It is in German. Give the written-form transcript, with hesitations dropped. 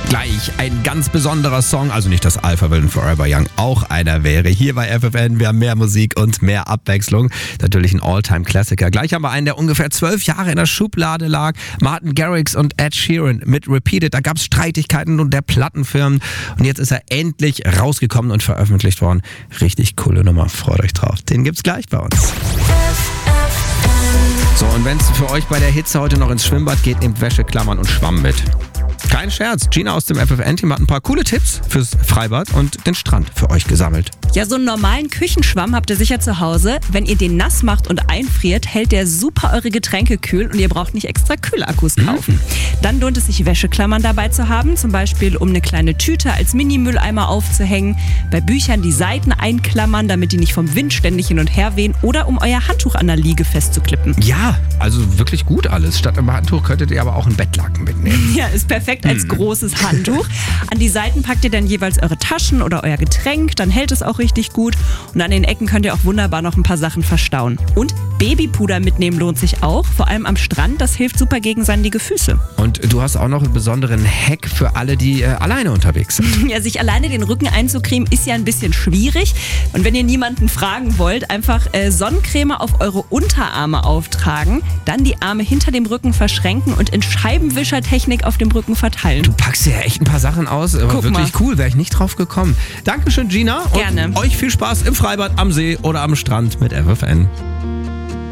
Gleich ein ganz besonderer Song, also nicht, dass Alpha Will und Forever Young auch einer wäre. Hier bei FFN, wir haben mehr Musik und mehr Abwechslung. Natürlich ein All-Time-Klassiker. Gleich haben wir einen, der ungefähr 12 Jahre in der Schublade lag. Martin Garrix und Ed Sheeran mit Repeated. Da gab es Streitigkeiten und der Plattenfirmen. Und jetzt ist er endlich rausgekommen und veröffentlicht worden. Richtig coole Nummer, freut euch drauf. Den gibt's gleich bei uns. So, und wenn es für euch bei der Hitze heute noch ins Schwimmbad geht, nehmt Wäsche, Klammern und Schwamm mit. Kein Scherz, Gina aus dem FFN-Team hat ein paar coole Tipps fürs Freibad und den Strand für euch gesammelt. Ja, so einen normalen Küchenschwamm habt ihr sicher zu Hause. Wenn ihr den nass macht und einfriert, hält der super eure Getränke kühl und ihr braucht nicht extra Kühlakkus kaufen. Dann lohnt es sich, Wäscheklammern dabei zu haben, zum Beispiel um eine kleine Tüte als Mini-Mülleimer aufzuhängen, bei Büchern die Seiten einklammern, damit die nicht vom Wind ständig hin und her wehen oder um euer Handtuch an der Liege festzuklippen. Ja, also wirklich gut alles. Statt einem Handtuch könntet ihr aber auch einen Bettlaken mitnehmen. Ja, ist perfekt als großes Handtuch. An die Seiten packt ihr dann jeweils eure Taschen oder euer Getränk, dann hält es auch richtig gut. Und an den Ecken könnt ihr auch wunderbar noch ein paar Sachen verstauen. Und Babypuder mitnehmen lohnt sich auch, vor allem am Strand, das hilft super gegen sandige Füße. Und du hast auch noch einen besonderen Hack für alle, die alleine unterwegs sind. Ja, sich alleine den Rücken einzucremen ist ja ein bisschen schwierig. Und wenn ihr niemanden fragen wollt, einfach Sonnencreme auf eure Unterarme auftragen, dann die Arme hinter dem Rücken verschränken und in Scheibenwischertechnik auf dem Rücken verteilen. Du packst ja echt ein paar Sachen aus, aber Guck wirklich mal. cool, wäre ich nicht drauf gekommen. Dankeschön, Gina. Gerne. Und euch viel Spaß im Freibad, am See oder am Strand mit FFN.